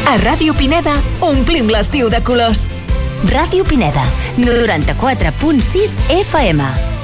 A Ràdio Pineda omplim l'estiu de colors. Ràdio Pineda, 94.6 FM.